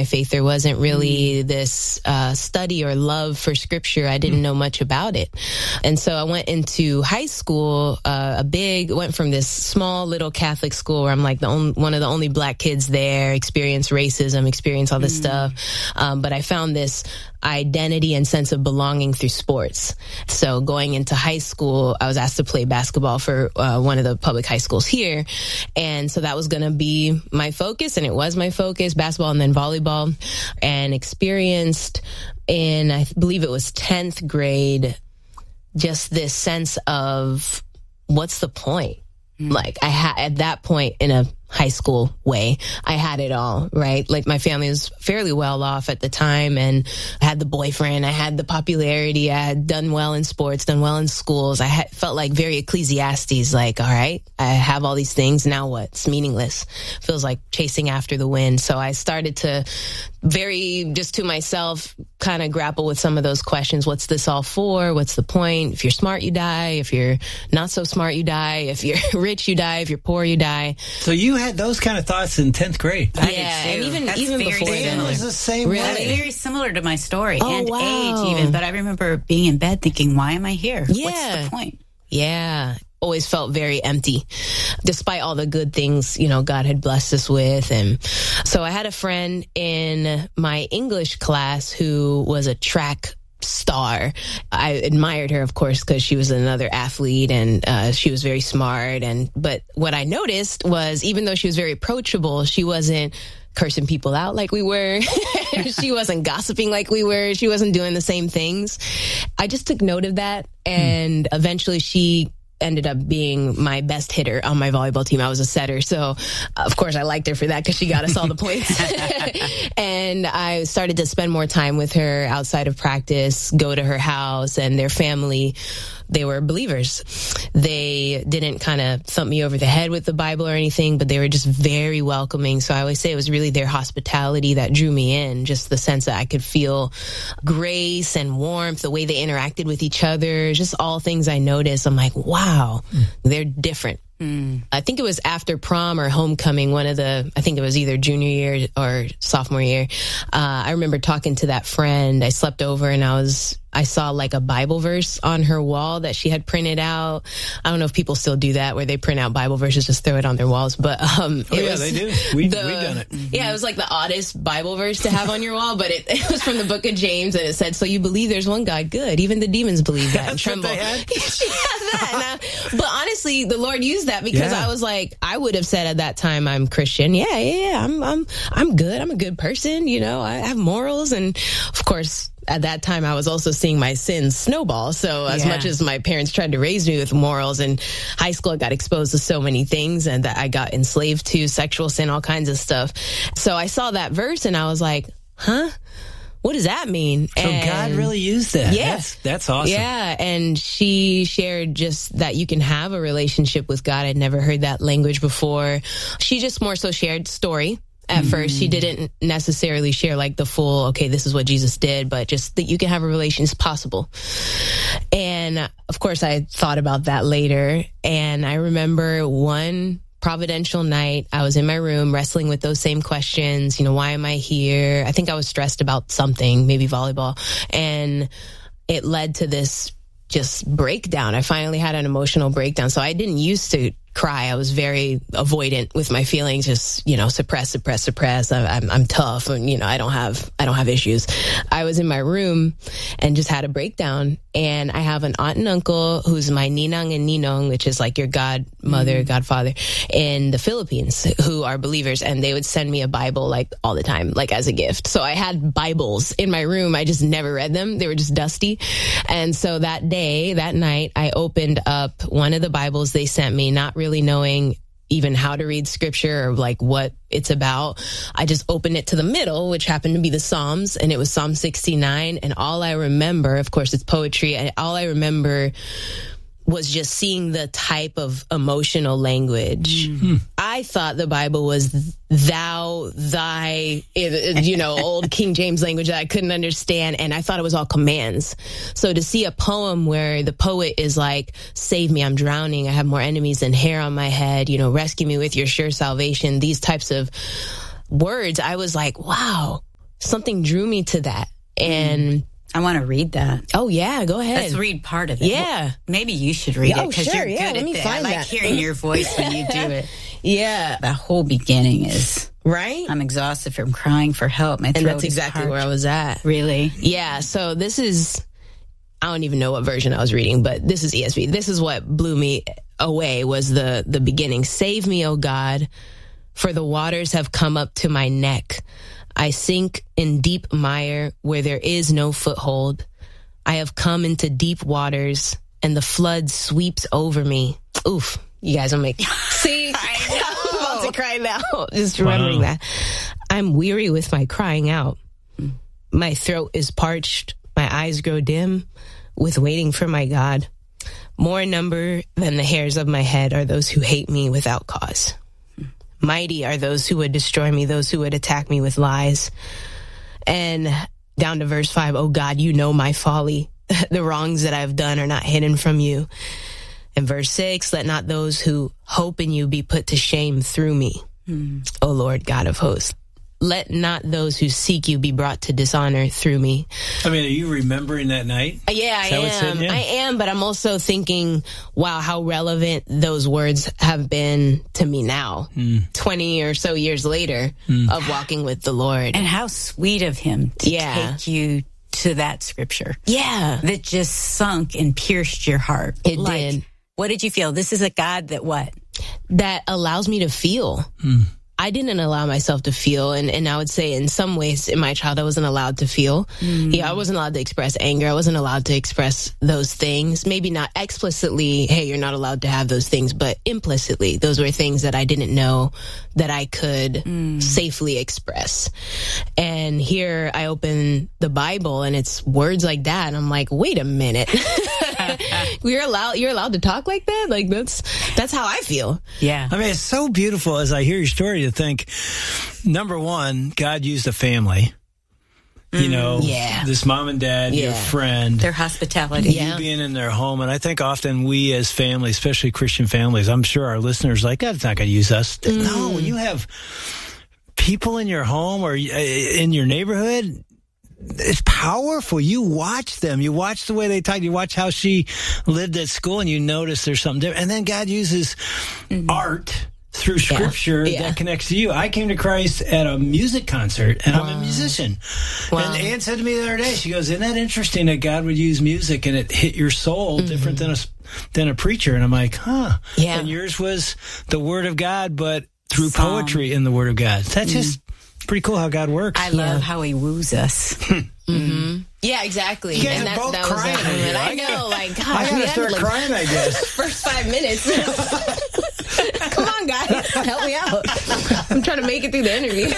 faith. There wasn't really this study or love for scripture. I didn't know much about it. And so I went into high school, went from this small little Catholic school where I'm like one of the only black kids there, experienced racism, experienced all this stuff. But I found this identity and sense of belonging through sports. So going into high school, I was asked to play basketball for one of the public high schools here. And so that was going to be my focus, and it was my focus, basketball and then volleyball. And experienced in, I believe it was 10th grade, just this sense of what's the point? Like at that point in a high school way, I had it all, right? Like my family was fairly well off at the time, and I had the boyfriend, I had the popularity, I had done well in sports, done well in schools. I felt like very Ecclesiastes, like, all right, I have all these things, now what? It's meaningless. Feels like chasing after the wind. So I started to just to myself, kind of grapple with some of those questions. What's this all for? What's the point? If you're smart, you die. If you're not so smart, you die. If you're rich, you die. If you're poor, you die. So you had those kind of thoughts in 10th grade. Yeah, and even before then. It was the same way. That's very similar to my story and age even. But I remember being in bed thinking, why am I here? Yeah. What's the point? Yeah. Always felt very empty, despite all the good things, God had blessed us with. And so I had a friend in my English class who was a track star. I admired her, of course, because she was another athlete, and she was very smart. But what I noticed was, even though she was very approachable, she wasn't cursing people out like we were. She wasn't gossiping like we were. She wasn't doing the same things. I just took note of that, and eventually she ended up being my best hitter on my volleyball team. I was a setter. So, of course, I liked her for that because she got us all the points. And I started to spend more time with her outside of practice, go to her house, and their family, they were believers. They didn't kind of thump me over the head with the Bible or anything, but they were just very welcoming. So I always say it was really their hospitality that drew me in, just the sense that I could feel grace and warmth, the way they interacted with each other, just all things I noticed. I'm like, wow, they're different. I think it was after prom or homecoming, I think it was either junior year or sophomore year. I remember talking to that friend. I slept over and I saw like a Bible verse on her wall that she had printed out. I don't know if people still do that, where they print out Bible verses, just throw it on their walls. But they do. We've done it. Yeah, it was like the oddest Bible verse to have on your wall, but it was from the book of James, and it said, "So you believe there's one God? Good. Even the demons believe that and tremble." She had that. But honestly, the Lord used that because I was like, I would have said at that time, I'm Christian. Yeah. I'm good. I'm a good person. I have morals, and of course, at that time, I was also seeing my sins snowball. So as much as my parents tried to raise me with morals, in high school, I got exposed to so many things, and that I got enslaved to sexual sin, all kinds of stuff. So I saw that verse and I was like, huh? What does that mean? So God really used that. Yeah. That's awesome. Yeah. And she shared just that you can have a relationship with God. I'd never heard that language before. She just more so shared story. At first, she didn't necessarily share like the full, okay, this is what Jesus did, but just that you can have a relation is possible. And of course, I thought about that later. And I remember one providential night, I was in my room wrestling with those same questions. Why am I here? I think I was stressed about something, maybe volleyball. And it led to this just breakdown. I finally had an emotional breakdown. So I didn't used to cry. I was very avoidant with my feelings, just, suppress. I'm tough, and, I don't have issues. I was in my room and just had a breakdown. And I have an aunt and uncle who's my ninang and ninong, which is like your godmother, godfather in the Philippines, who are believers. And they would send me a Bible like all the time, like as a gift. So I had Bibles in my room. I just never read them. They were just dusty. And so that night, I opened up one of the Bibles they sent me, not really knowing even how to read scripture or like what it's about. I just opened it to the middle, which happened to be the Psalms, and it was Psalm 69. And all I remember, of course, it's poetry, and all I remember was just seeing the type of emotional language. I thought the Bible was thou, thy, old King James language that I couldn't understand. And I thought it was all commands. So to see a poem where the poet is like, save me, I'm drowning. I have more enemies than hair on my head. Rescue me with your sure salvation. These types of words. I was like, wow. something drew me to that. And I want to read that. Oh, yeah, go ahead. Let's read part of it. Yeah. Well, maybe you should read it because sure, you're good let me at that. find I like that. hearing your voice when you do it. Yeah. The whole beginning is, Right? I'm exhausted from crying for help. My throat And that's is exactly parched. where I was at. Really? Yeah, so this is, I don't even know what version I was reading, but this is ESV. This is what blew me away, was the beginning. Save me, O God, for the waters have come up to my neck. I sink in deep mire where there is no foothold. I have come into deep waters and the flood sweeps over me. Oof, you guys will make, see, I'm about to cry now. Just remembering that. I'm weary with my crying out. My throat is parched. My eyes grow dim with waiting for my God. More in number than the hairs of my head are those who hate me without cause. Mighty are those who would destroy me, those who would attack me with lies. And down to verse 5, oh God, you know my folly. The wrongs that I've done are not hidden from you. And verse 6, let not those who hope in you be put to shame through me. O Lord God of hosts. Let not those who seek you be brought to dishonor through me. I mean, are you remembering that night? Yeah, I Is that what's am. in you? I am, but I'm also thinking, wow, how relevant those words have been to me now, 20 or so years later of walking with the Lord. And how sweet of him to Yeah. take you to that scripture Yeah. that just sunk and pierced your heart. It did. What did you feel? This is a God that what? That allows me to feel. I didn't allow myself to feel, and I would say in some ways in my childhood I wasn't allowed to feel. Yeah, I wasn't allowed to express anger. I wasn't allowed to express those things. Maybe not explicitly, hey, you're not allowed to have those things, but implicitly, those were things that I didn't know that I could safely express. And here I open the Bible and it's words like that, and I'm like, wait a minute. You're allowed to talk like that? Like that's how I feel. Yeah. I mean, it's so beautiful as I hear your story to think, number one, God used a family. You know, Yeah. this mom and dad, your Yeah. friend. Their hospitality. Yeah. You being in their home. And I think often we as families, especially Christian families, I'm sure our listeners are like, God's not going to use us. No, when you have people in your home or in your neighborhood, it's powerful. You watch them. You watch the way they talk. You watch how she lived at school and you notice there's something different. And then God uses art through scripture Yeah. that connects to you. I came to Christ at a music concert, and I'm a musician. Wow. And Ann said to me the other day, she goes, isn't that interesting that God would use music and it hit your soul different than a preacher? And I'm like, huh. Yeah. And yours was the Word of God, but through poetry in the Word of God. That's just pretty cool how God works. I love how he woos us. Yeah, exactly. You guys And are both was crying the moment. here. I know, like, gosh, I we gotta had, start like, crying, I guess. first 5 minutes. Come on, guys, help me out. I'm trying to make it through the interview.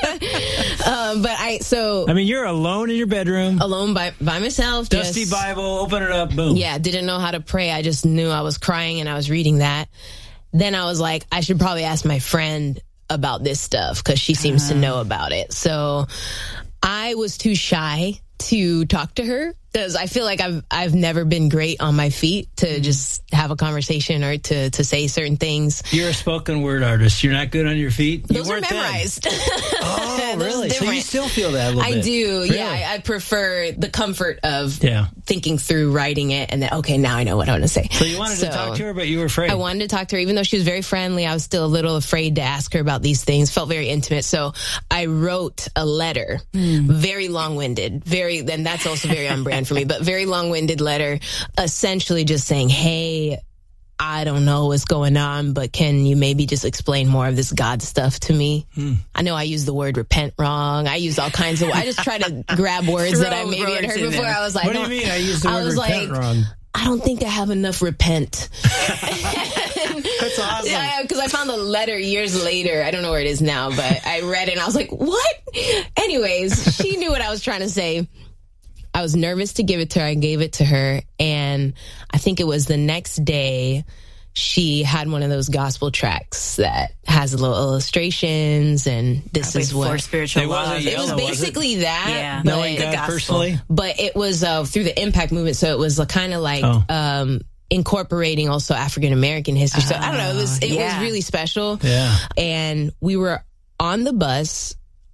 I mean, you're alone in your bedroom. Alone by myself. Dusty just, Bible, open it up, boom. Yeah, didn't know how to pray. I just knew I was crying and I was reading that. Then I was like, I should probably ask my friend about this stuff because she seems to know about it. So I was too shy to talk to her because I feel like I've never been great on my feet to just have a conversation or to say certain things. You're a spoken word artist. You're not good on your feet. You Those are weren't then. memorized. Oh, Those really? So you different. still feel that a little I bit? do. Really? Yeah, I prefer the comfort of Yeah. thinking through writing it and then, okay, now I know what I want to say. So you wanted to talk to her, but you were afraid. I wanted to talk to her, even though she was very friendly. I was still a little afraid to ask her about these things. Felt very intimate. So I wrote a letter, very long-winded, and that's also very on brand for me, but very long-winded letter, essentially just saying, hey, I don't know what's going on, but can you maybe just explain more of this God stuff to me? I know I used the word repent wrong. I used all kinds of, I just try to grab words that I Throw maybe had words heard in before. there. I was like, What do you mean? I used the word repent wrong. I don't think I have enough repent. That's awesome. Yeah, because I found the letter years later. I don't know where it is now, but I read it and I was like, what? Anyways, she knew what I was trying to say. I was nervous to give it to her. I gave it to her. And I think it was the next day she had one of those gospel tracks that has little illustrations and this is For what. spiritual It wasn't love. yellow. It was was it? basically that. Yeah. But, Knowing God gospel. personally? but it was through the Impact movement. So it was kind of like incorporating also African American history. So I don't know. It was yeah. really special. Yeah. And we were on the bus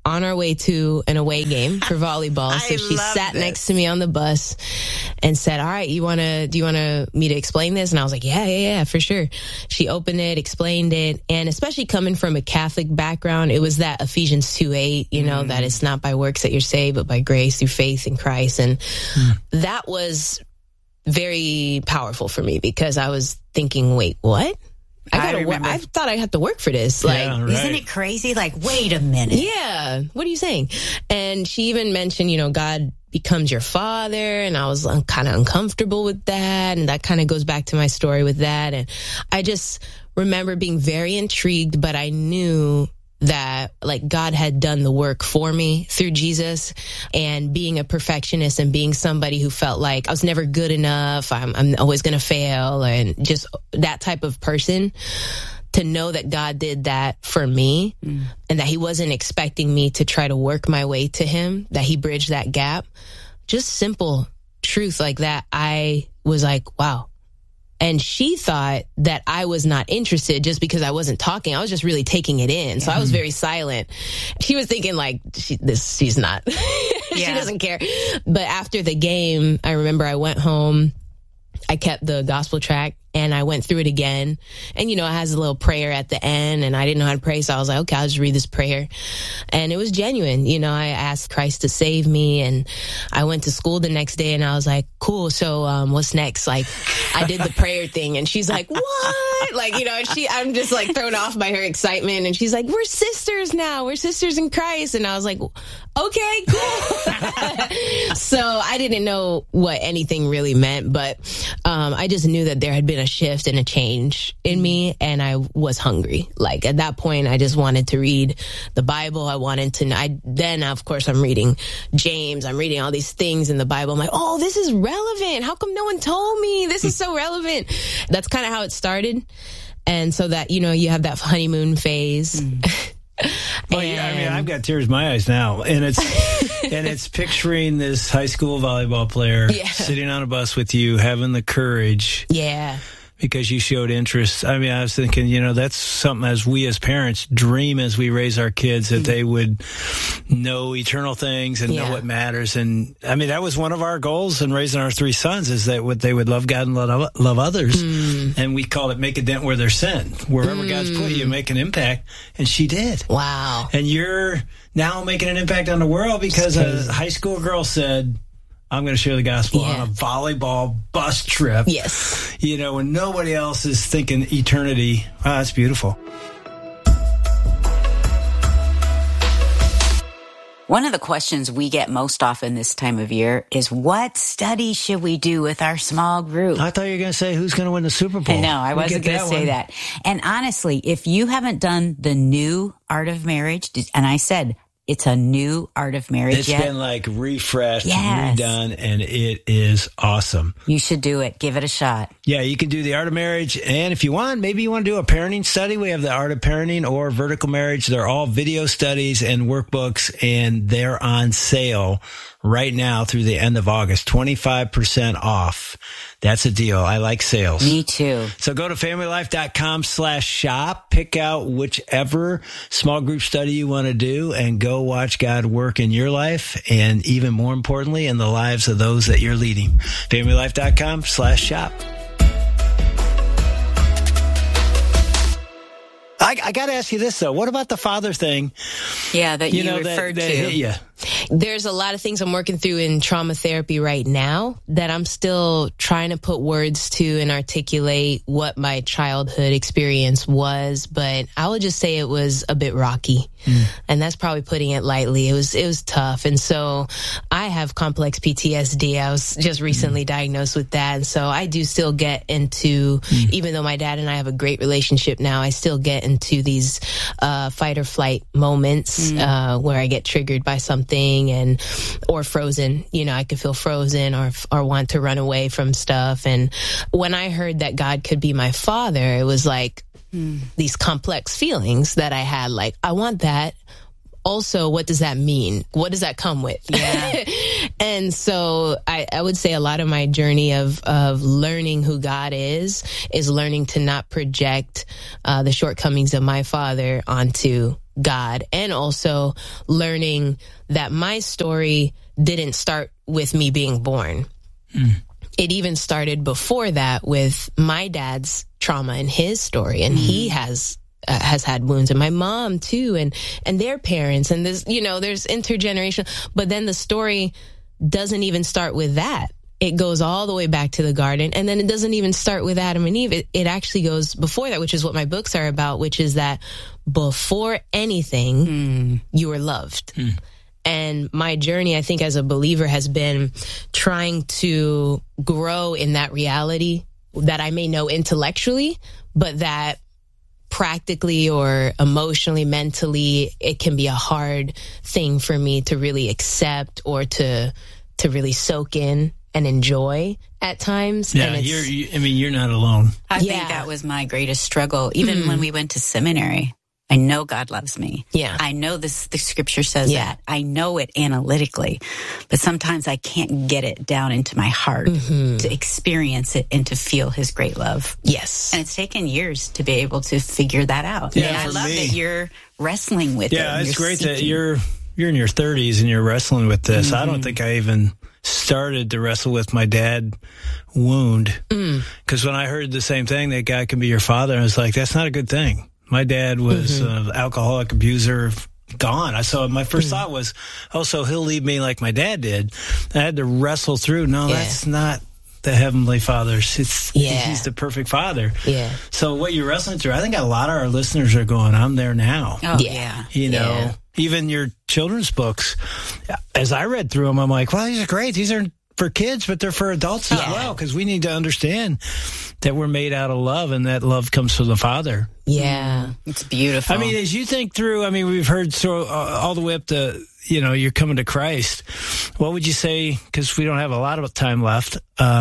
on our way to an away game for volleyball. So she sat next to me on the bus and said, all right, do you want me to explain this? And I was like, yeah, for sure. She opened it, explained it. And especially coming from a Catholic background, it was that Ephesians 2:8, that it's not by works that you're saved, but by grace through faith in Christ. And that was very powerful for me because I was thinking, wait, what? I thought I had to work for this. Isn't it crazy? Like, wait a minute. Yeah. What are you saying? And she even mentioned, God becomes your father. And I was kind of uncomfortable with that. And that kind of goes back to my story with that. And I just remember being very intrigued, but I knew that God had done the work for me through Jesus, and being a perfectionist and being somebody who felt like I was never good enough, I'm always going to fail, and just that type of person, to know that God did that for me and that he wasn't expecting me to try to work my way to him, that he bridged that gap. Just simple truth like that. I was like, wow. And she thought that I was not interested just because I wasn't talking. I was just really taking it in. So I was very silent. She was thinking she's not, she doesn't care. But after the game, I remember I went home, I kept the gospel track and I went through it again. And, it has a little prayer at the end, and I didn't know how to pray. So I was like, okay, I'll just read this prayer. And it was genuine. I asked Christ to save me, and I went to school the next day and I was like, cool. So, what's next? I did the prayer thing, and she's like, what? I'm just thrown off by her excitement. And she's like, we're sisters now. We're sisters in Christ. And I was like, okay, cool. So I didn't know what anything really meant, but, I just knew that there had been a shift and a change in me, and I was hungry. At that point, I just wanted to read the Bible. I wanted to, then of course I'm reading James. I'm reading all these things in the Bible. I'm like, oh, this is relevant. How come no one told me? This is so relevant. That's kind of how it started. And so that, you have that honeymoon phase. Well, I've got tears in my eyes now, and it's picturing this high school volleyball player sitting on a bus with you, having the courage. Yeah. Because you showed interest. I was thinking, that's something as we as parents dream as we raise our kids, that they would know eternal things and know what matters. And that was one of our goals in raising our three sons, is that they would love God and love others. And we called it make a dent where there's sin. Wherever God's put you, make an impact. And she did. Wow. And you're now making an impact on the world because a high school girl said, I'm going to share the gospel on a volleyball bus trip. Yes. When nobody else is thinking eternity. Wow, that's beautiful. One of the questions we get most often this time of year is, what study should we do with our small group? I thought you were going to say, who's going to win the Super Bowl? No, I wasn't going to say that. And honestly, if you haven't done the new Art of Marriage, and I said, it's a new Art of Marriage. It's been refreshed, redone, and it is awesome. You should do it. Give it a shot. Yeah, you can do the Art of Marriage. And if you want, maybe you want to do a parenting study. We have the Art of Parenting or Vertical Marriage. They're all video studies and workbooks, and they're on sale right now through the end of August. 25% off. That's a deal. I like sales. Me too. So go to familylife.com/shop, pick out whichever small group study you want to do, and go watch God work in your life, and even more importantly, in the lives of those that you're leading. familylife.com/shop. I got to ask you this, though. What about the father thing? Yeah, that you referred to. Yeah. There's a lot of things I'm working through in trauma therapy right now that I'm still trying to put words to and articulate what my childhood experience was. But I would just say it was a bit rocky. And that's probably putting it lightly. It was tough. And so I have complex PTSD. I was just recently diagnosed with that. And so I do still get into, even though my dad and I have a great relationship now, I still get into these fight or flight moments where I get triggered by something or frozen. I could feel frozen or want to run away from stuff. And when I heard that God could be my father, it was like these complex feelings that I had, like, I want that. Also, what does that mean? What does that come with? Yeah. And so I would say a lot of my journey of learning who God is learning to not project the shortcomings of my father onto God, and also learning that my story didn't start with me being born. It even started before that with my dad's trauma and his story, and he has had wounds, and my mom too, and their parents, and this, there's intergenerational. But then the story doesn't even start with that. It goes all the way back to the garden, and then it doesn't even start with Adam and Eve. It actually goes before that, which is what my books are about, which is that before anything, you were loved. And my journey, I think, as a believer has been trying to grow in that reality that I may know intellectually, but that practically or emotionally, mentally, it can be a hard thing for me to really accept or to really soak in and enjoy at times. Yeah, and you're not alone. I think that was my greatest struggle. Even when we went to seminary, I know God loves me. Yeah. I know the scripture says that. I know it analytically, but sometimes I can't get it down into my heart to experience it and to feel his great love. Yes. And it's taken years to be able to figure that out. Yeah, and I love me. that you're wrestling with it. Yeah, it's great seeking. that you're in your 30s and you're wrestling with this. I don't think I even started to wrestle with my dad wound, because when I heard the same thing, that guy can be your father, I was like, that's not a good thing. My dad was an alcoholic abuser, gone. So my first thought was, so he'll leave me like my dad did. I had to wrestle through. No, that's not the Heavenly Father. He's the perfect Father. Yeah. So what you're wrestling through, I think a lot of our listeners are going, I'm there now. Oh, yeah. Even your children's books, as I read through them, I'm like, well, these are great. These are for kids, but they're for adults as well, because we need to understand that we're made out of love, and that love comes from the Father. Yeah. It's beautiful. I mean, as you think through, we've heard all the way up to, you're coming to Christ. What would you say, because we don't have a lot of time left,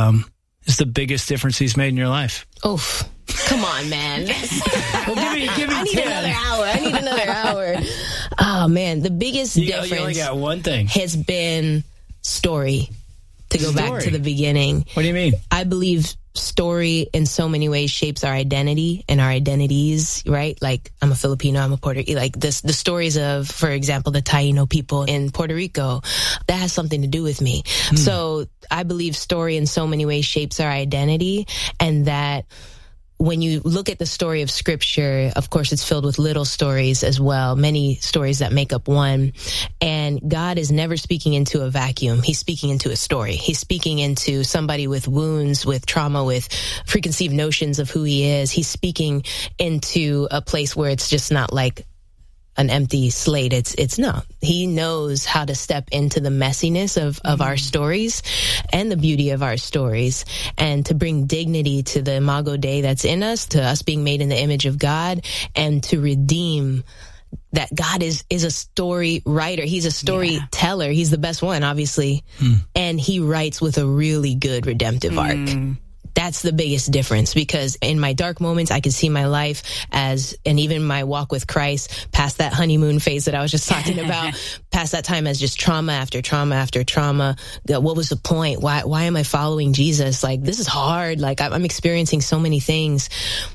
is the biggest difference he's made in your life? Oof. Come on, man. Well, give me I need 10. another hour. Oh, man. The biggest difference you only got one thing. has been story. To go back to the beginning. What do you mean? I believe story in so many ways shapes our identity and our identities, right? Like, I'm a Filipino, I'm a Puerto Rican. Like the stories of, for example, the Taino people in Puerto Rico, that has something to do with me. So I believe story in so many ways shapes our identity, and that when you look at the story of Scripture, of course, it's filled with little stories as well, many stories that make up one. And God is never speaking into a vacuum. He's speaking into a story. He's speaking into somebody with wounds, with trauma, with preconceived notions of who he is. He's speaking into a place where it's just not like an empty slate. It's no. He knows how to step into the messiness of our stories and the beauty of our stories, and to bring dignity to the Imago Dei that's in us, to us being made in the image of God, and to redeem that. God is a story writer. He's a storyteller. He's the best one, obviously. And he writes with a really good redemptive arc. That's the biggest difference, because in my dark moments, I could see my life and even my walk with Christ, past that honeymoon phase that I was just talking about, past that time as just trauma after trauma after trauma. What was the point? Why am I following Jesus? Like, this is hard. Like, I'm experiencing so many things.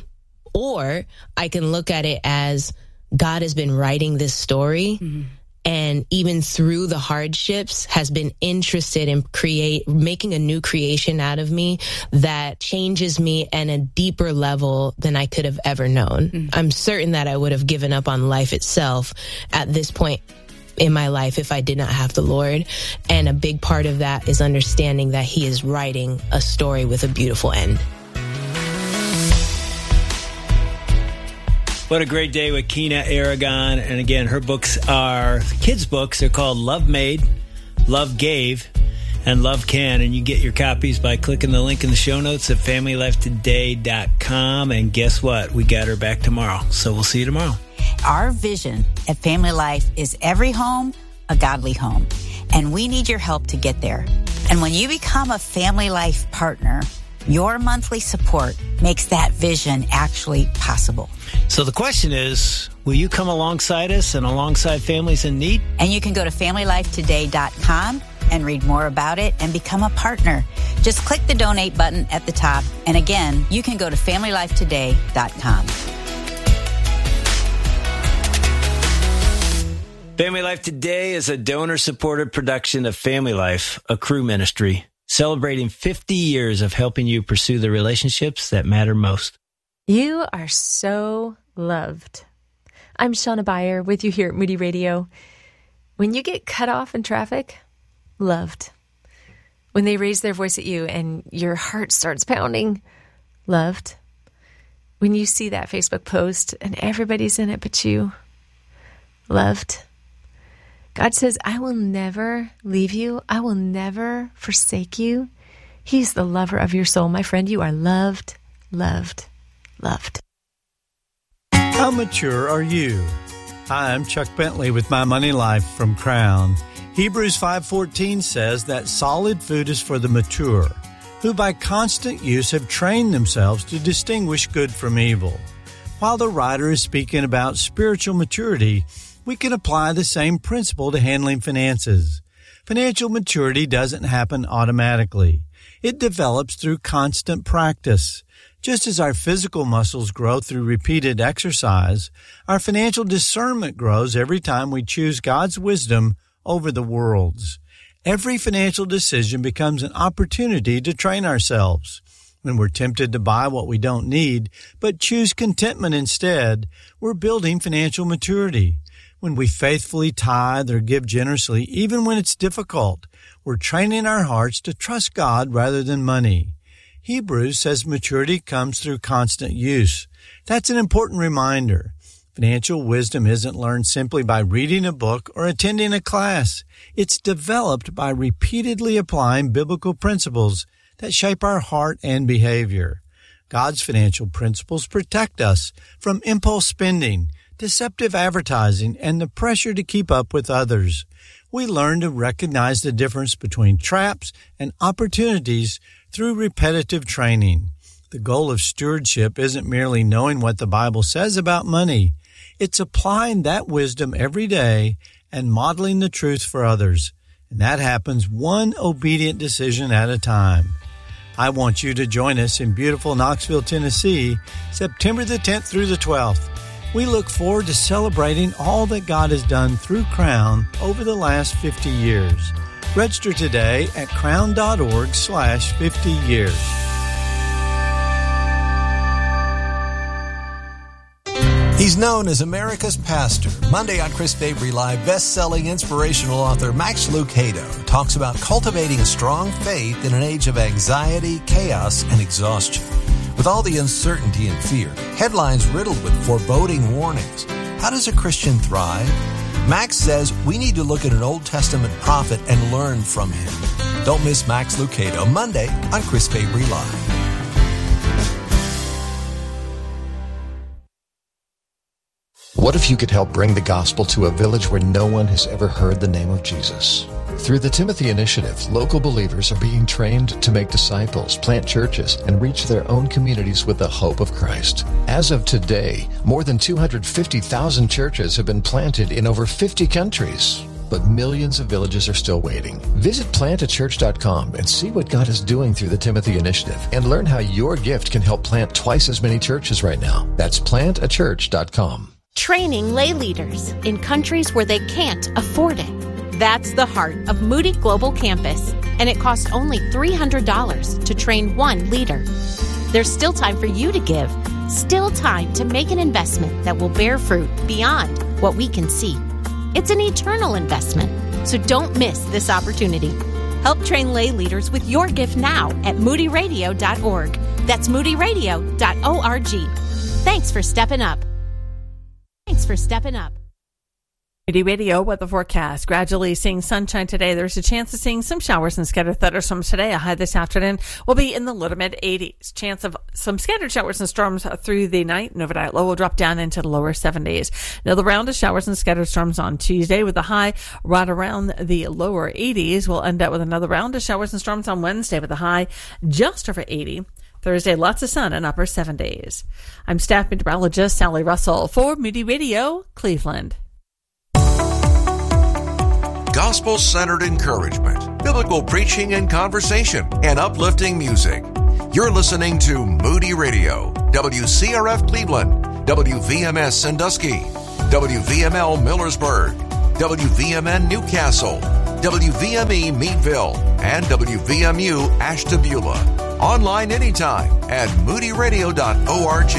Or I can look at it as God has been writing this story, and even through the hardships has been interested in making a new creation out of me that changes me at a deeper level than I could have ever known. I'm certain that I would have given up on life itself at this point in my life if I did not have the Lord. And a big part of that is understanding that he is writing a story with a beautiful end. What a great day with Kina Aragon. And again, her books are kids' books. They're called Love Made, Love Gave, and Love Can. And you get your copies by clicking the link in the show notes at FamilyLifeToday.com. And guess what? We got her back tomorrow. So we'll see you tomorrow. Our vision at Family Life is every home, a godly home. And we need your help to get there. And when you become a Family Life partner, your monthly support makes that vision actually possible. So the question is, will you come alongside us and alongside families in need? And you can go to FamilyLifeToday.com and read more about it and become a partner. Just click the donate button at the top. And again, you can go to FamilyLifeToday.com. Family Life Today is a donor-supported production of Family Life, a Cru ministry, celebrating 50 years of helping you pursue the relationships that matter most. You are so loved. I'm Shauna Beyer with you here at Moody Radio. When you get cut off in traffic, loved. When they raise their voice at you and your heart starts pounding, loved. When you see that Facebook post and everybody's in it but you, loved. God says, I will never leave you. I will never forsake you. He's the lover of your soul. My friend, you are loved, loved, loved. How mature are you? Hi, I'm Chuck Bentley with My Money Life from Crown. Hebrews 5:14 says that solid food is for the mature, who by constant use have trained themselves to distinguish good from evil. While the writer is speaking about spiritual maturity, we can apply the same principle to handling finances. Financial maturity doesn't happen automatically. It develops through constant practice. Just as our physical muscles grow through repeated exercise, our financial discernment grows every time we choose God's wisdom over the world's. Every financial decision becomes an opportunity to train ourselves. When we're tempted to buy what we don't need, but choose contentment instead, we're building financial maturity. When we faithfully tithe or give generously, even when it's difficult, we're training our hearts to trust God rather than money. Hebrews says maturity comes through constant use. That's an important reminder. Financial wisdom isn't learned simply by reading a book or attending a class. It's developed by repeatedly applying biblical principles that shape our heart and behavior. God's financial principles protect us from impulse spending, deceptive advertising, and the pressure to keep up with others. We learn to recognize the difference between traps and opportunities through repetitive training. The goal of stewardship isn't merely knowing what the Bible says about money. It's applying that wisdom every day and modeling the truth for others. And that happens one obedient decision at a time. I want you to join us in beautiful Knoxville, Tennessee, September the 10th through the 12th. We look forward to celebrating all that God has done through Crown over the last 50 years. Register today at crown.org/50 years. He's known as America's pastor. Monday on Chris Fabry Live, best-selling inspirational author Max Lucado talks about cultivating a strong faith in an age of anxiety, chaos, and exhaustion. With all the uncertainty and fear, headlines riddled with foreboding warnings, how does a Christian thrive? Max says we need to look at an Old Testament prophet and learn from him. Don't miss Max Lucado Monday on Chris Fabry Live. What if you could help bring the gospel to a village where no one has ever heard the name of Jesus? Through the Timothy Initiative, local believers are being trained to make disciples, plant churches, and reach their own communities with the hope of Christ. As of today, more than 250,000 churches have been planted in over 50 countries. But millions of villages are still waiting. Visit plantachurch.com and see what God is doing through the Timothy Initiative and learn how your gift can help plant twice as many churches right now. That's plantachurch.com. Training lay leaders in countries where they can't afford it. That's the heart of Moody Global Campus, and it costs only $300 to train one leader. There's still time for you to give, still time to make an investment that will bear fruit beyond what we can see. It's an eternal investment, so don't miss this opportunity. Help train lay leaders with your gift now at moodyradio.org. That's moodyradio.org. Thanks for stepping up. Thanks for stepping up. Moody Radio weather forecast. Gradually seeing sunshine today. There's a chance of seeing some showers and scattered thunderstorms today. A high this afternoon will be in the low to mid 80s. Chance of some scattered showers and storms through the night. And overnight low will drop down into the lower 70s. Another round of showers and scattered storms on Tuesday with a high right around the lower 80s. We'll end up with another round of showers and storms on Wednesday with a high just over 80. Thursday, lots of sun and upper 70s. I'm staff meteorologist Sally Russell for Moody Radio, Cleveland. Gospel-centered encouragement, biblical preaching and conversation, and uplifting music. You're listening to Moody Radio, WCRF Cleveland, WVMS Sandusky, WVML Millersburg, WVMN Newcastle, WVME Meadville, and WVMU Ashtabula. Online anytime at moodyradio.org.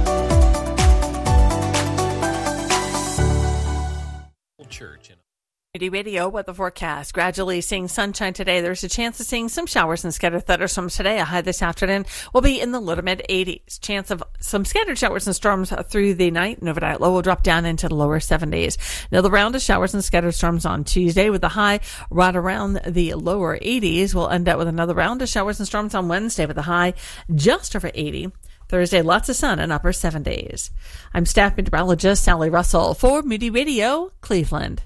Church. Moody Radio weather forecast. Gradually seeing sunshine today. There's a chance of seeing some showers and scattered thunderstorms today. A high this afternoon will be in the low to mid 80s. Chance of some scattered showers and storms through the night. And overnight low will drop down into the lower 70s. Another round of showers and scattered storms on Tuesday with a high right around the lower 80s. We'll end up with another round of showers and storms on Wednesday with a high just over 80. Thursday, lots of sun and upper 70s. I'm staff meteorologist Sally Russell for Moody Radio, Cleveland.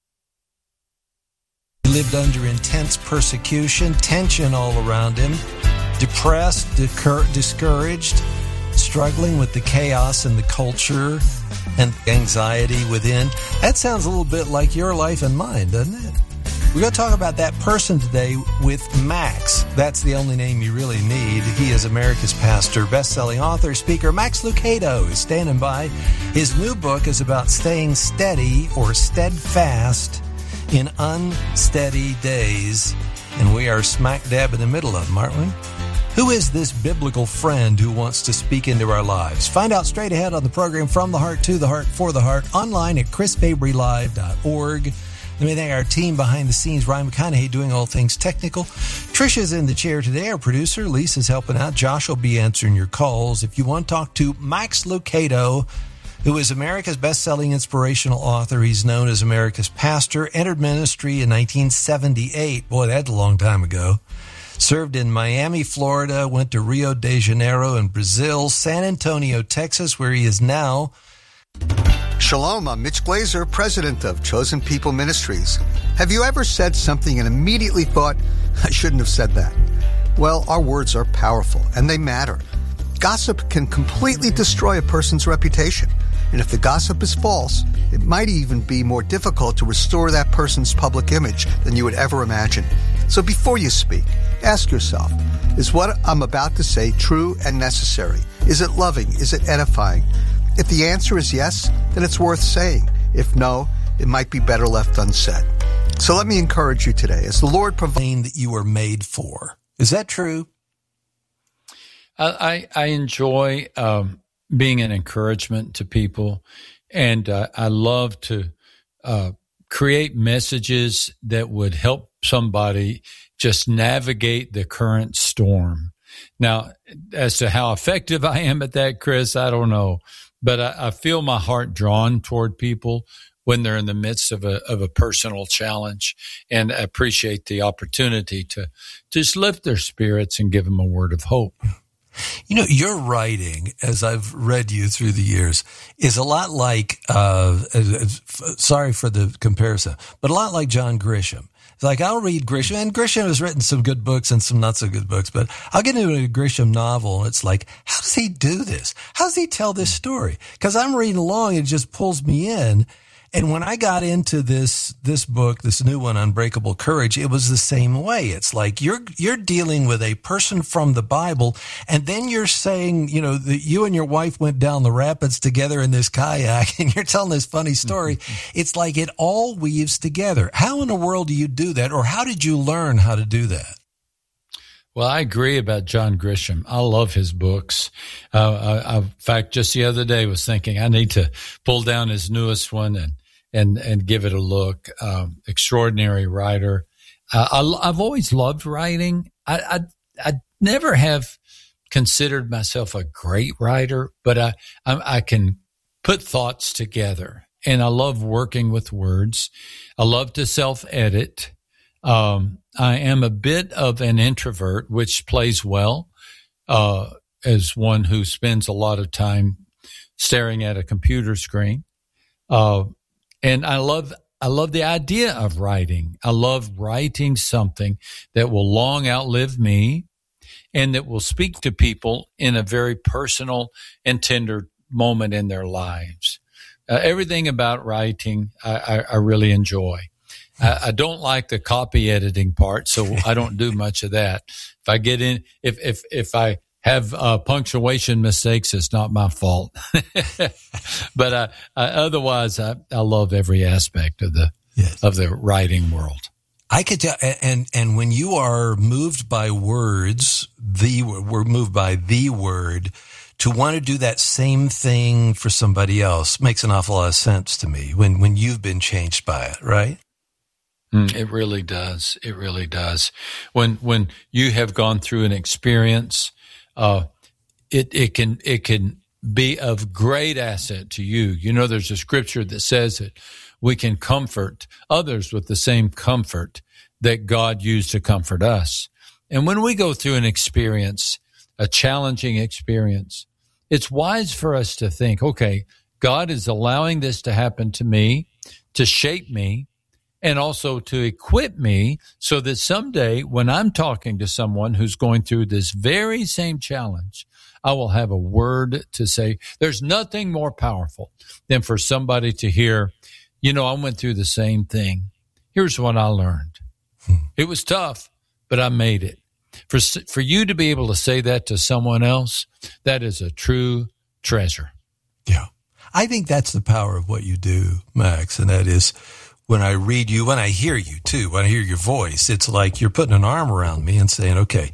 He lived under intense persecution, tension all around him, depressed, discouraged, struggling with the chaos in the culture and anxiety within. That sounds a little bit like your life and mine, doesn't it? We're going to talk about that person today with Max. That's the only name you really need. He is America's pastor, best-selling author, speaker. Max Lucado is standing by. His new book is about staying steady or steadfast in unsteady days. And we are smack dab in the middle of them, aren't we? Who is this biblical friend who wants to speak into our lives? Find out straight ahead on the program From the Heart to the Heart for the Heart, online at chrisfabrylive.org. Let me thank our team behind the scenes. Ryan McConaughey doing all things technical. Trisha's in the chair today. Our producer, Lisa's helping out. Josh will be answering your calls. If you want to talk to Max Lucado, who is America's best-selling inspirational author, he's known as America's pastor, entered ministry in 1978. Boy, that's a long time ago. Served in Miami, Florida, went to Rio de Janeiro in Brazil, San Antonio, Texas, where he is now. Shalom, I'm Mitch Glazer, president of Chosen People Ministries. Have you ever said something and immediately thought, I shouldn't have said that? Well, our words are powerful and they matter. Gossip can completely destroy a person's reputation. And if the gossip is false, it might even be more difficult to restore that person's public image than you would ever imagine. So before you speak, ask yourself, is what I'm about to say true and necessary? Is it loving? Is it edifying? If the answer is yes, then it's worth saying. If no, it might be better left unsaid. So let me encourage you today, as the Lord provides that you were made for. Is that true? I enjoy being an encouragement to people, and I love to create messages that would help somebody just navigate the current storm. Now, as to how effective I am at that, Chris, I don't know. But I feel my heart drawn toward people when they're in the midst of a personal challenge, and I appreciate the opportunity to just lift their spirits and give them a word of hope. You know, your writing, as I've read you through the years, is a lot like, sorry for the comparison, but a lot like John Grisham. Like, I'll read Grisham, and Grisham has written some good books and some not so good books, but I'll get into a Grisham novel, and it's like, how does he do this? How does he tell this story? Because I'm reading along, and it just pulls me in. And when I got into this book, this new one, Unbreakable Courage, it was the same way. It's like you're dealing with a person from the Bible, and then you're saying, you know, that you and your wife went down the rapids together in this kayak, and you're telling this funny story. It's like it all weaves together. How in the world do you do that, or how did you learn how to do that? Well, I agree about John Grisham. I love his books. In fact, just the other day was thinking I need to pull down his newest one and give it a look. Extraordinary writer. I've always loved writing. I never have considered myself a great writer, but I can put thoughts together, and I love working with words. I love to self-edit. I am a bit of an introvert, which plays well as one who spends a lot of time staring at a computer screen. And I love the idea of writing. I love writing something that will long outlive me and that will speak to people in a very personal and tender moment in their lives. Everything about writing, I really enjoy. I don't like the copy editing part, so I don't do much of that. If I get in, if I have punctuation mistakes, it's not my fault. But otherwise, I love every aspect of of the writing world. I could tell, and when you are moved by words, we're moved by the word, to want to do that same thing for somebody else makes an awful lot of sense to me when you've been changed by it, right? It really does. It really does. When you have gone through an experience, it can be of great asset to you. You know, there's a scripture that says that we can comfort others with the same comfort that God used to comfort us. And when we go through an experience, a challenging experience, it's wise for us to think, okay, God is allowing this to happen to me, to shape me, and also to equip me so that someday when I'm talking to someone who's going through this very same challenge, I will have a word to say. There's nothing more powerful than for somebody to hear, you know, I went through the same thing. Here's what I learned. It was tough, but I made it. For you to be able to say that to someone else, that is a true treasure. Yeah. I think that's the power of what you do, Max, and that is when I read you, when I hear you too, when I hear your voice, it's like you're putting an arm around me and saying, okay,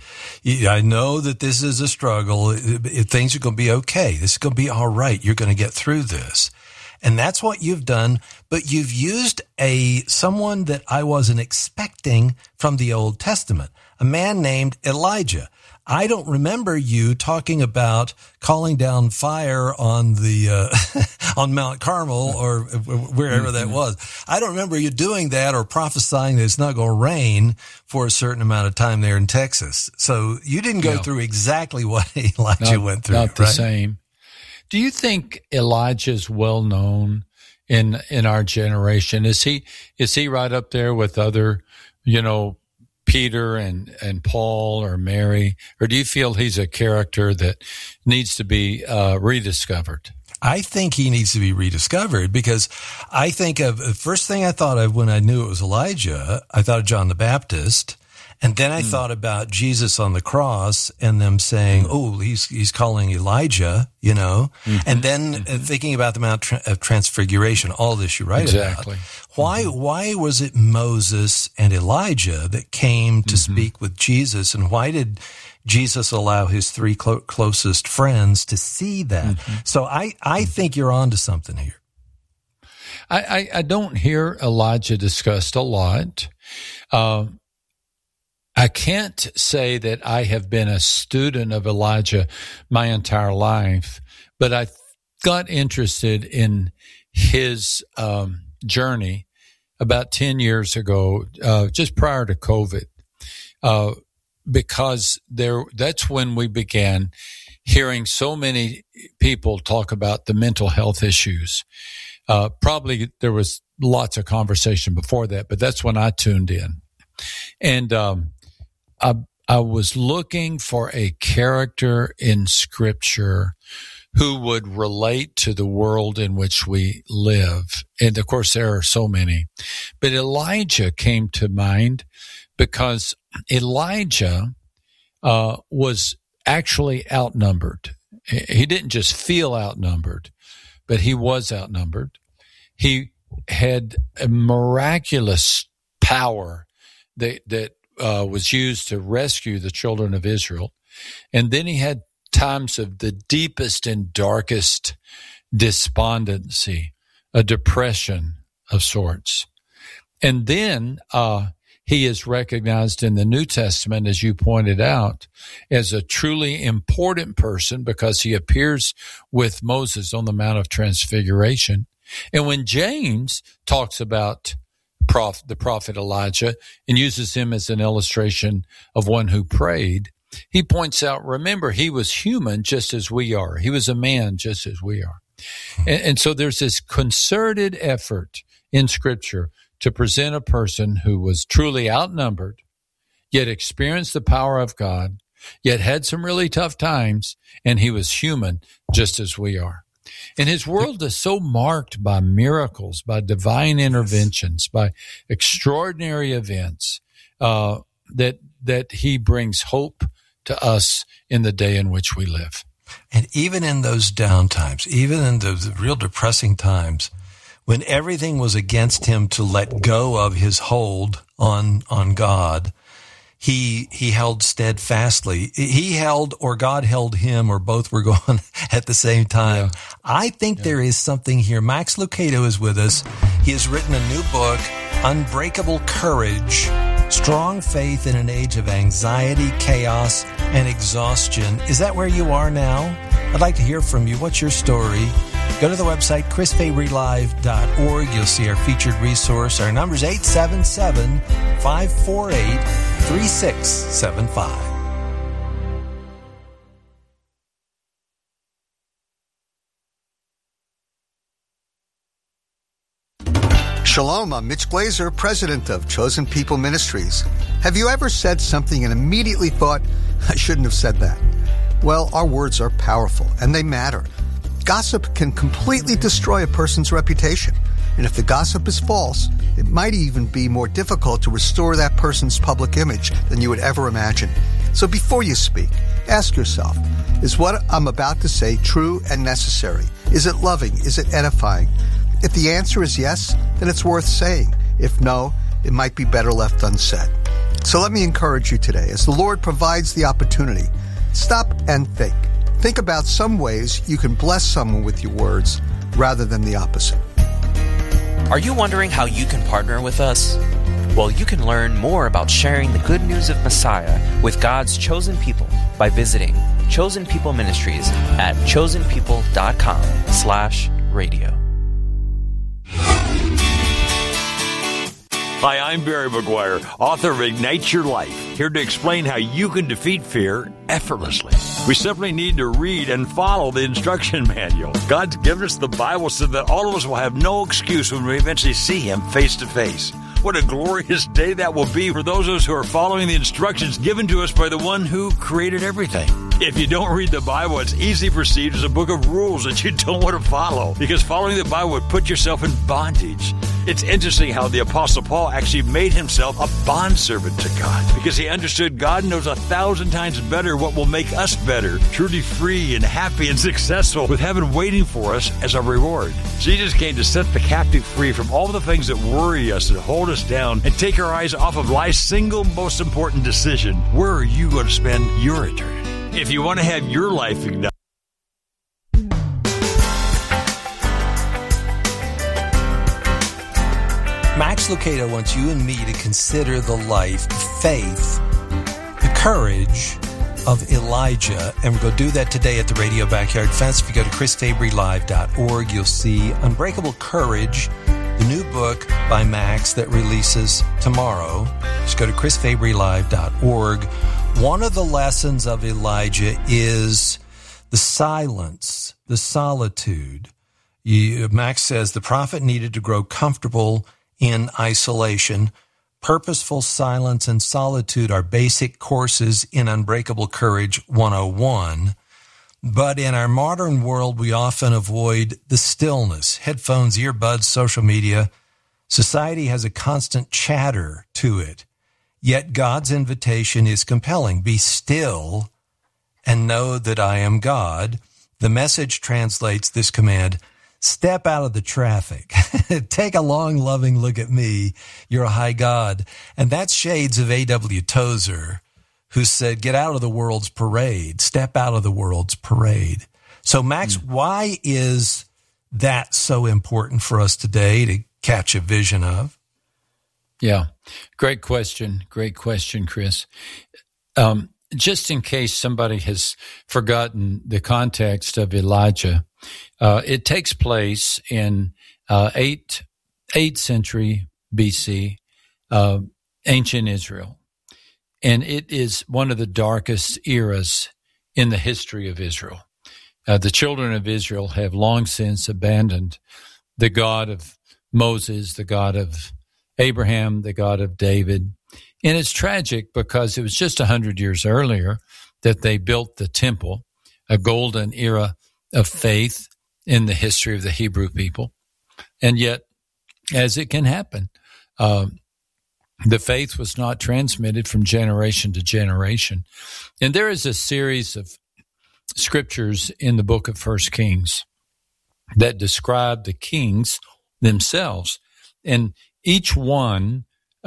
I know that this is a struggle. Things are going to be okay. This is going to be all right. You're going to get through this. And that's what you've done, but you've used someone that I wasn't expecting from the Old Testament, a man named Elijah. I don't remember you talking about calling down fire on the on Mount Carmel or wherever that was. I don't remember you doing that or prophesying that it's not going to rain for a certain amount of time there in Texas. So you didn't go through exactly what Elijah went through. Not the same. Do you think Elijah's well known in our generation? Is he right up there with other, you know, Peter and Paul or Mary, or do you feel he's a character that needs to be rediscovered? I think he needs to be rediscovered because I think of the first thing I thought of when I knew it was Elijah, I thought of John the Baptist. And then I thought about Jesus on the cross and them saying, oh, he's calling Elijah, you know, and then thinking about the Mount of Transfiguration, all this you write about. Why was it Moses and Elijah that came to speak with Jesus? And why did Jesus allow his three closest friends to see that? So I think you're onto something here. I don't hear Elijah discussed a lot. I can't say that I have been a student of Elijah my entire life, but I got interested in his journey about 10 years ago, just prior to COVID, because that's when we began hearing so many people talk about the mental health issues. Probably there was lots of conversation before that, but that's when I tuned in. And I was looking for a character in Scripture who would relate to the world in which we live. And, of course, there are so many. But Elijah came to mind because Elijah was actually outnumbered. He didn't just feel outnumbered, but he was outnumbered. He had a miraculous power that was used to rescue the children of Israel. And then he had times of the deepest and darkest despondency, a depression of sorts. And then he is recognized in the New Testament, as you pointed out, as a truly important person because he appears with Moses on the Mount of Transfiguration. And when James talks about the prophet Elijah and uses him as an illustration of one who prayed, he points out, remember, he was human just as we are. He was a man just as we are. And so there's this concerted effort in Scripture to present a person who was truly outnumbered, yet experienced the power of God, yet had some really tough times, and he was human just as we are. And his world is so marked by miracles, by divine interventions, by extraordinary events, that he brings hope to us in the day in which we live. And even in those down times, even in those real depressing times, when everything was against him to let go of his hold on God, he held steadfastly. He held, or God held him, or both were going at the same time. Yeah. I think there is something here. Max Lucado is with us. He has written a new book, Unbreakable Courage, Strong Faith in an Age of Anxiety, Chaos, and Exhaustion. Is that where you are now? I'd like to hear from you. What's your story? Go to the website, chrisfabrylive.org. You'll see our featured resource. Our number is 877-548-3675. Shalom, I'm Mitch Glaser, president of Chosen People Ministries. Have you ever said something and immediately thought, I shouldn't have said that? Well, our words are powerful, and they matter. Gossip can completely destroy a person's reputation. And if the gossip is false, it might even be more difficult to restore that person's public image than you would ever imagine. So before you speak, ask yourself, is what I'm about to say true and necessary? Is it loving? Is it edifying? If the answer is yes, then it's worth saying. If no, it might be better left unsaid. So let me encourage you today, as the Lord provides the opportunity, stop and think. Think about some ways you can bless someone with your words rather than the opposite. Are you wondering how you can partner with us? Well, you can learn more about sharing the good news of Messiah with God's chosen people by visiting Chosen People Ministries at chosenpeople.com/radio. Hi, I'm Barry McGuire, author of Ignite Your Life, here to explain how you can defeat fear effortlessly. We simply need to read and follow the instruction manual. God's given us the Bible so that all of us will have no excuse when we eventually see Him face to face. What a glorious day that will be for those of us who are following the instructions given to us by the one who created everything. If you don't read the Bible, it's easily perceived as a book of rules that you don't want to follow, because following the Bible would put yourself in bondage. It's interesting how the Apostle Paul actually made himself a bondservant to God, because he understood God knows 1,000 times better what will make us better, truly free and happy and successful, with heaven waiting for us as a reward. Jesus came to set the captive free from all the things that worry us and hold us down, and take our eyes off of life's single most important decision. Where are you going to spend your eternity? If you want to have your life ignited, Max Lucado wants you and me to consider the life, the faith, the courage of Elijah. And we're going to do that today at the Radio Backyard Fence. If you go to chrisfabrylive.org, you'll see Unbreakable Courage, the new book by Max that releases tomorrow. Just go to chrisfabrylive.org. One of the lessons of Elijah is the silence, the solitude. Max says the prophet needed to grow comfortable in isolation. Purposeful silence and solitude are basic courses in Unbreakable Courage 101. But in our modern world, we often avoid the stillness. Headphones, earbuds, social media. Society has a constant chatter to it. Yet God's invitation is compelling. Be still and know that I am God. The Message translates this command: step out of the traffic. Take a long, loving look at me. You're a high God. And that's shades of A.W. Tozer, who said, get out of the world's parade. Step out of the world's parade. So, Max, why is that so important for us today to catch a vision of? Yeah, great question. Great question, Chris. Just in case somebody has forgotten the context of Elijah, it takes place in 8th century BC, ancient Israel. And it is one of the darkest eras in the history of Israel. The children of Israel have long since abandoned the God of Moses, the God of Abraham, the God of David. And it's tragic because it was just 100 years earlier that they built the temple, a golden era of faith in the history of the Hebrew people. And yet, as it can happen, the faith was not transmitted from generation to generation. And there is a series of scriptures in the book of 1 Kings that describe the kings themselves. And each one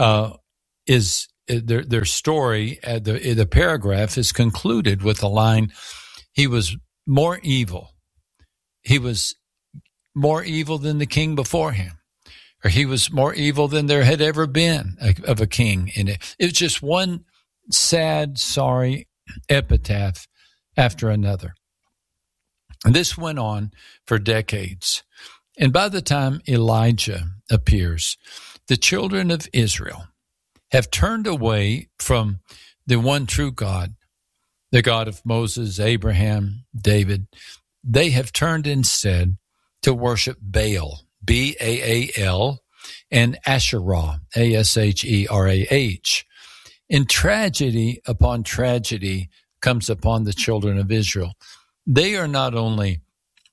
is their story. The paragraph is concluded with the line, he was more evil. He was more evil than the king before him, or he was more evil than there had ever been of a king in it. It was just one sad, sorry epitaph after another. And this went on for decades. And by the time Elijah appears, the children of Israel have turned away from the one true God, the God of Moses, Abraham, David. They have turned instead to worship Baal, B-A-A-L, and Asherah, A-S-H-E-R-A-H. And tragedy upon tragedy comes upon the children of Israel. They are not only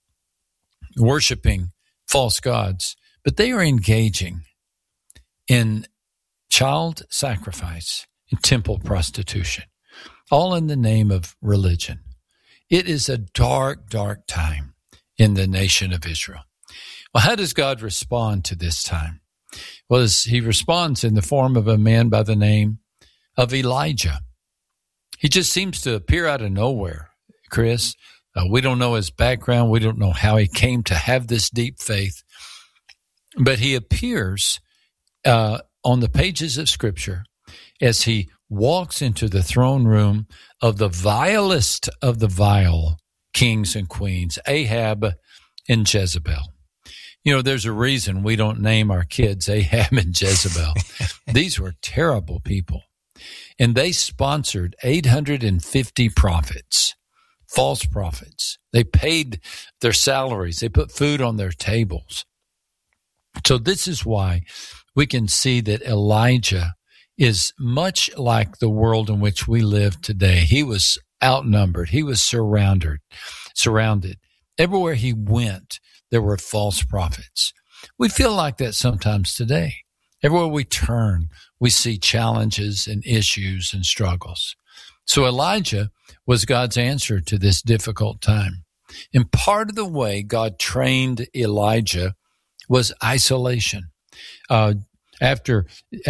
worshiping false gods, but they are engaging in child sacrifice and temple prostitution, all in the name of religion. It is a dark, dark time in the nation of Israel. Well, how does God respond to this time? Well, he responds in the form of a man by the name of Elijah. He just seems to appear out of nowhere, Chris. We don't know his background. We don't know how he came to have this deep faith. But he appears on the pages of Scripture as he walks into the throne room of the vilest of the vile kings and queens, Ahab and Jezebel. You know, there's a reason we don't name our kids Ahab and Jezebel. These were terrible people. And they sponsored 850 prophets. False prophets. They paid their salaries. They put food on their tables. So this is why we can see that Elijah is much like the world in which we live today. He was outnumbered. He was surrounded. Everywhere he went, there were false prophets. We feel like that sometimes today. Everywhere we turn, we see challenges and issues and struggles. So Elijah was God's answer to this difficult time. And part of the way God trained Elijah was isolation. After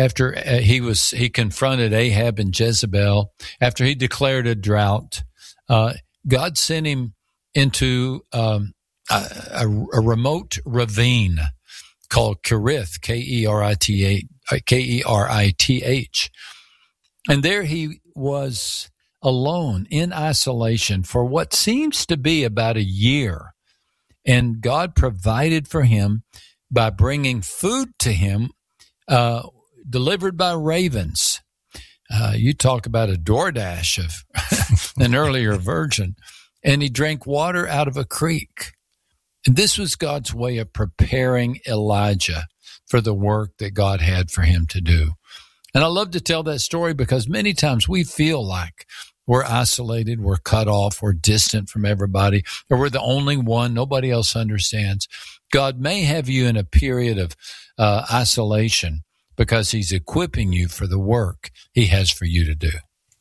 he confronted Ahab and Jezebel, after he declared a drought, God sent him into a remote ravine called Kerith, Kerith. And there he was alone in isolation for what seems to be about a year. And God provided for him by bringing food to him, delivered by ravens. You talk about a DoorDash of an earlier version. And he drank water out of a creek. And this was God's way of preparing Elijah for the work that God had for him to do. And I love to tell that story because many times we feel like we're isolated, we're cut off, we're distant from everybody, or we're the only one, nobody else understands. God may have you in a period of isolation because he's equipping you for the work he has for you to do.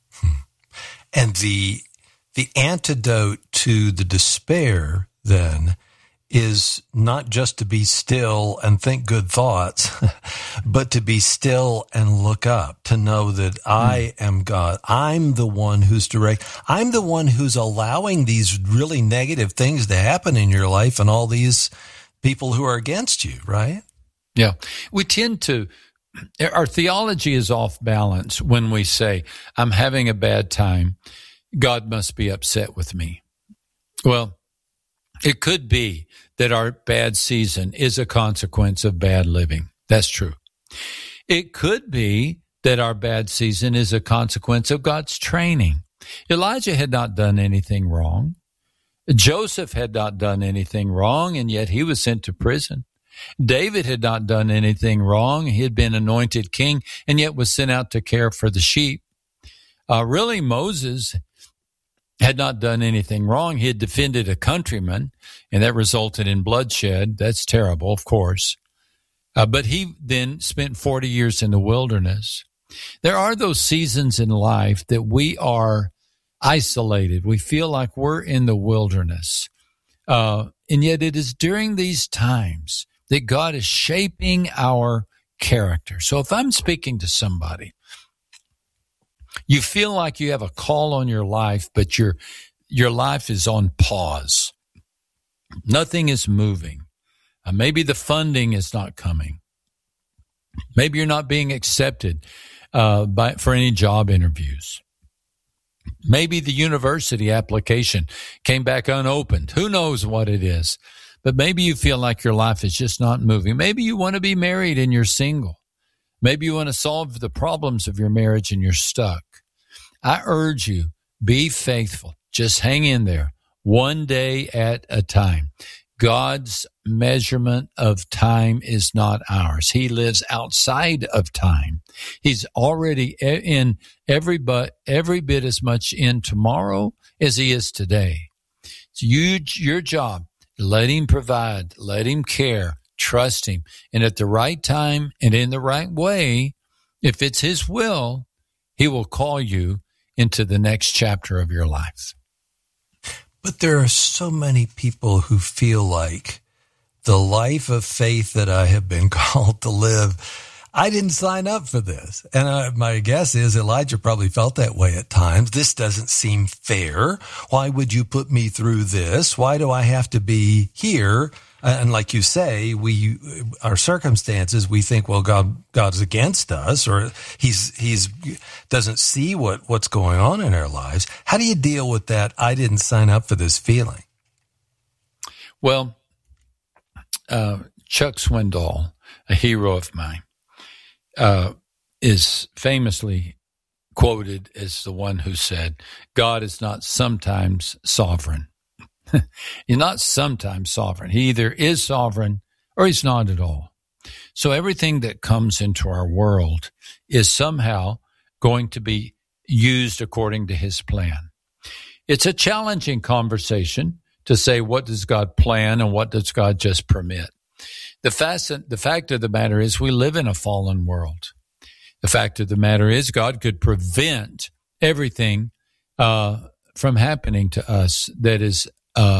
And the antidote to the despair, then, is not just to be still and think good thoughts, but to be still and look up, to know that I am God. I'm the one who's direct. I'm the one who's allowing these really negative things to happen in your life and all these people who are against you, right? Yeah. We tend to, our theology is off balance when we say, I'm having a bad time. God must be upset with me. Well, it could be that our bad season is a consequence of bad living. That's true. It could be that our bad season is a consequence of God's training. Elijah had not done anything wrong. Joseph had not done anything wrong, and yet he was sent to prison. David had not done anything wrong. He had been anointed king, and yet was sent out to care for the sheep. Really, Moses had not done anything wrong. He had defended a countryman, and that resulted in bloodshed. That's terrible, of course. But he then spent 40 years in the wilderness. There are those seasons in life that we are isolated. We feel like we're in the wilderness. And yet it is during these times that God is shaping our character. So if I'm speaking to somebody, you feel like you have a call on your life, but your life is on pause. Nothing is moving. Maybe the funding is not coming. Maybe you're not being accepted for any job interviews. Maybe the university application came back unopened. Who knows what it is? But maybe you feel like your life is just not moving. Maybe you want to be married and you're single. Maybe you want to solve the problems of your marriage and you're stuck. I urge you, be faithful. Just hang in there, one day at a time. God's measurement of time is not ours. He lives outside of time. He's already in every bit as much in tomorrow as he is today. It's your job. Let him provide, let him care, trust him. And at the right time and in the right way, if it's his will, he will call you into the next chapter of your life. But there are so many people who feel like the life of faith that I have been called to live, I didn't sign up for this. And my guess is Elijah probably felt that way at times. This doesn't seem fair. Why would you put me through this? Why do I have to be here? And like you say, our circumstances, we think, well, God's against us, or he's doesn't see what's going on in our lives. How do you deal with that? I didn't sign up for this feeling. Well, Chuck Swindoll, a hero of mine, is famously quoted as the one who said, God is not sometimes sovereign. He's not sometimes sovereign. He either is sovereign or he's not at all. So everything that comes into our world is somehow going to be used according to his plan. It's a challenging conversation to say, what does God plan and what does God just permit? The fact of the matter is we live in a fallen world. The fact of the matter is God could prevent everything from happening to us that is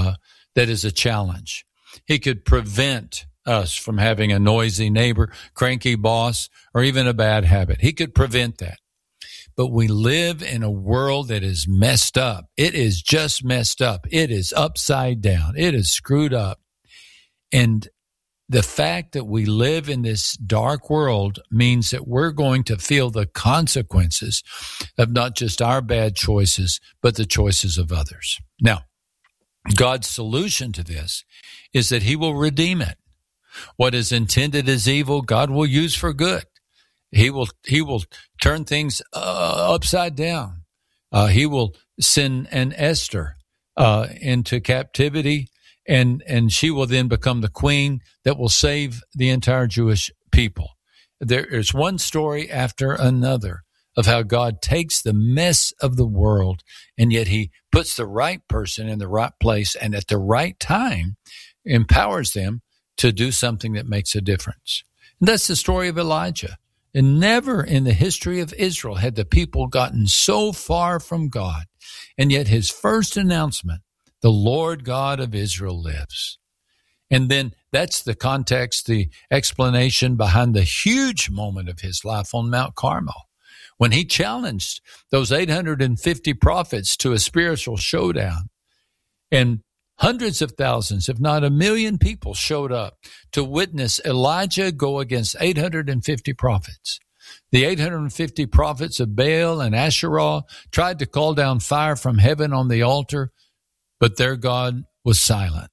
a challenge. He could prevent us from having a noisy neighbor, cranky boss, or even a bad habit. He could prevent that. But we live in a world that is messed up. It is just messed up. It is upside down. It is screwed up. And the fact that we live in this dark world means that we're going to feel the consequences of not just our bad choices, but the choices of others. Now, God's solution to this is that he will redeem it. What is intended as evil, God will use for good. He will turn things upside down. He will send an Esther into captivity, and she will then become the queen that will save the entire Jewish people. There is one story after another of how God takes the mess of the world, and yet he puts the right person in the right place and at the right time empowers them to do something that makes a difference. And that's the story of Elijah. And never in the history of Israel had the people gotten so far from God. And yet his first announcement, the Lord God of Israel lives. And then that's the context, the explanation behind the huge moment of his life on Mount Carmel, when he challenged those 850 prophets to a spiritual showdown. And hundreds of thousands, if not 1 million people showed up to witness Elijah go against 850 prophets. The 850 prophets of Baal and Asherah tried to call down fire from heaven on the altar, but their God was silent.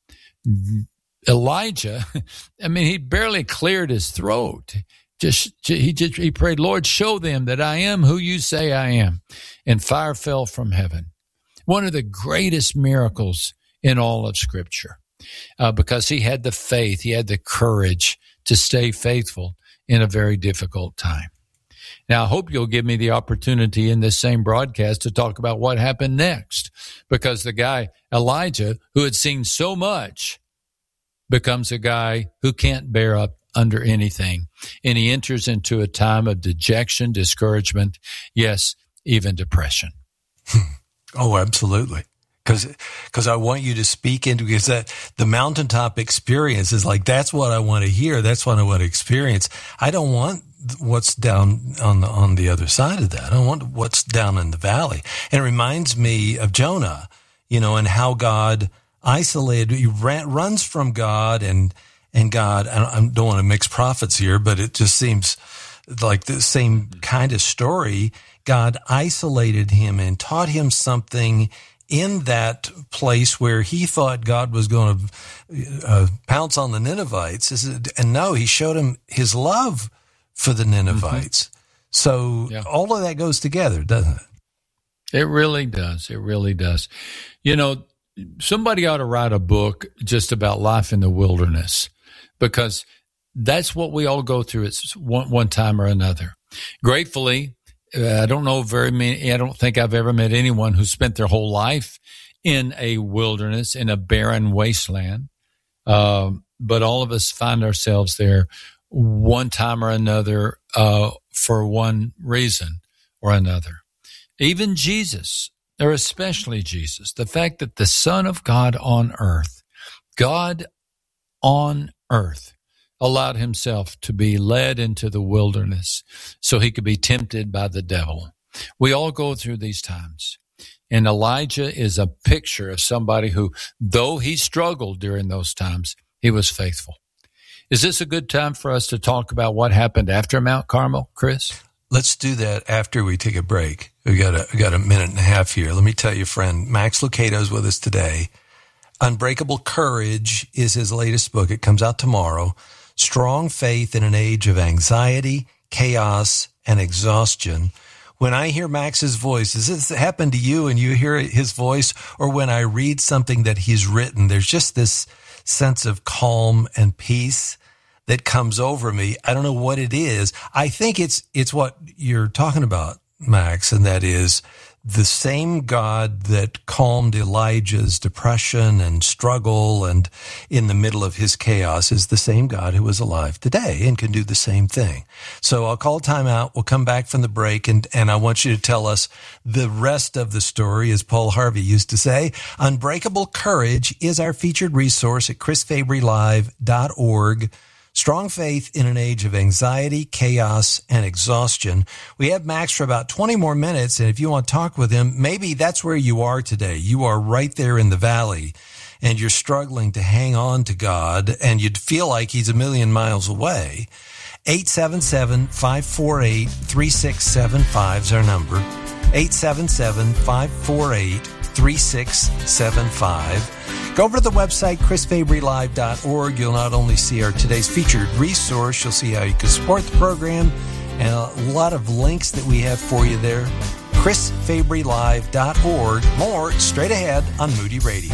Elijah, he barely cleared his throat. He prayed, Lord, show them that I am who you say I am. And fire fell from heaven. One of the greatest miracles in all of Scripture, because he had the faith, he had the courage to stay faithful in a very difficult time. Now, I hope you'll give me the opportunity in this same broadcast to talk about what happened next, because the guy, Elijah, who had seen so much, becomes a guy who can't bear up under anything. And he enters into a time of dejection, discouragement, yes, even depression. Oh, absolutely. Because I want you to speak into, because that the mountaintop experience is like, that's what I want to hear. That's what I want to experience. I don't want what's down on the other side of that. I don't want what's down in the valley. And it reminds me of Jonah, and how God isolated, he runs from God and God, I don't want to mix prophets here, but it just seems like the same kind of story. God isolated him and taught him something in that place where he thought God was going to pounce on the Ninevites. And no, he showed him his love for the Ninevites. So all of that goes together, doesn't it? It really does. It really does. Somebody ought to write a book just about life in the wilderness, because that's what we all go through at one time or another. Gratefully, I don't know very many. I don't think I've ever met anyone who spent their whole life in a wilderness, in a barren wasteland. But all of us find ourselves there one time or another for one reason or another. Even Jesus, or especially Jesus, the fact that the Son of God on earth, allowed himself to be led into the wilderness so he could be tempted by the devil. We all go through these times. And Elijah is a picture of somebody who, though he struggled during those times, he was faithful. Is this a good time for us to talk about what happened after Mount Carmel, Chris? Let's do that after we take a break. We got a minute and a half here. Let me tell you, friend, Max Lucado is with us today. Unbreakable Courage is his latest book. It comes out tomorrow. Strong faith in an age of anxiety, chaos, and exhaustion. When I hear Max's voice, does this happen to you and you hear his voice? Or when I read something that he's written, there's just this sense of calm and peace that comes over me. I don't know what it is. I think it's what you're talking about, Max, and that is the same God that calmed Elijah's depression and struggle and in the middle of his chaos is the same God who is alive today and can do the same thing. So I'll call time out. We'll come back from the break, and I want you to tell us the rest of the story, as Paul Harvey used to say. Unbreakable Courage is our featured resource at chrisfabrylive.org. Strong faith in an age of anxiety, chaos, and exhaustion. We have Max for about 20 more minutes, and if you want to talk with him, maybe that's where you are today. You are right there in the valley, and you're struggling to hang on to God, and you'd feel like he's a million miles away. 877-548-3675 is our number. 877-548-3675. Go over to the website, chrisfabrylive.org. You'll not only see our today's featured resource, you'll see how you can support the program and a lot of links that we have for you there. chrisfabrylive.org. More straight ahead on Moody Radio.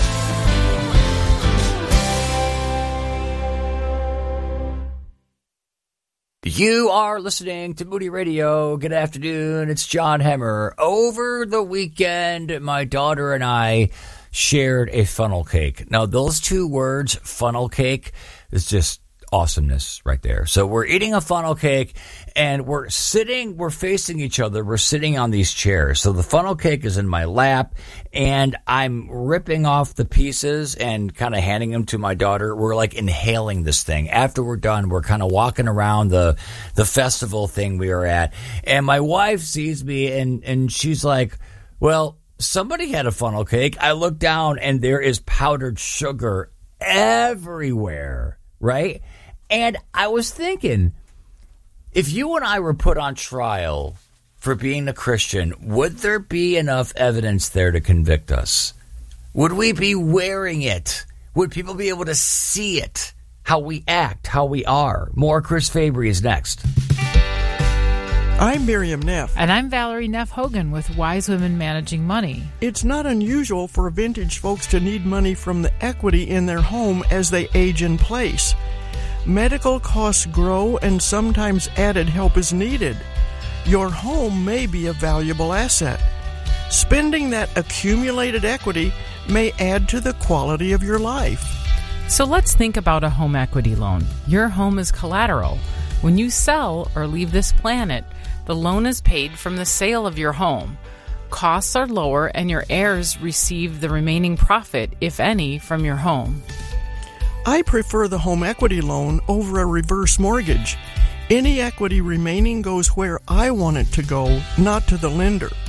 You are listening to Moody Radio. Good afternoon. It's John Hemmer. Over the weekend, my daughter and I shared a funnel cake. Now, those two words, funnel cake, is just awesomeness right there. So we're eating a funnel cake, and we're facing each other. We're sitting on these chairs. So the funnel cake is in my lap, and I'm ripping off the pieces and kind of handing them to my daughter. We're like inhaling this thing. After we're done, we're kind of walking around the festival thing we were at. And my wife sees me, and she's like, well, somebody had a funnel cake. I look down, and there is powdered sugar everywhere, right? And I was thinking, if you and I were put on trial for being a Christian, would there be enough evidence there to convict us? Would we be wearing it? Would people be able to see it? How we act, how we are? More Chris Fabry is next. I'm Miriam Neff. And I'm Valerie Neff Hogan with Wise Women Managing Money. It's not unusual for vintage folks to need money from the equity in their home as they age in place. Medical costs grow, and sometimes added help is needed. Your home may be a valuable asset. Spending that accumulated equity may add to the quality of your life. So let's think about a home equity loan. Your home is collateral. When you sell or leave this planet, the loan is paid from the sale of your home. Costs are lower and your heirs receive the remaining profit, if any, from your home. I prefer the home equity loan over a reverse mortgage. Any equity remaining goes where I want it to go, not to the lender.